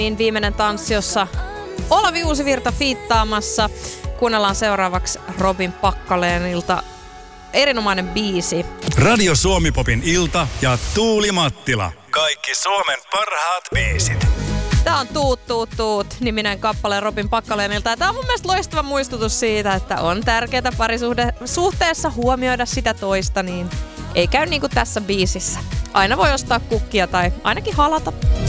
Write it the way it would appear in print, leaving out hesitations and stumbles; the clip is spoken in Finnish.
Niin viimeinen tanssi, jossa Olavi Uusivirta fiittaamassa. Kuunnellaan seuraavaksi Robin Packalenilta erinomainen biisi. Radio Suomi-popin ilta ja Tuuli Mattila. Kaikki Suomen parhaat biisit. Tää on Tuut, tuut, tuut -niminen kappale Robin Packalenilta. Ja tää on mun mielestä loistava muistutus siitä, että on tärkeää parisuhteessa huomioida sitä toista, niin ei käy niin kuin tässä biisissä. Aina voi ostaa kukkia tai ainakin halata.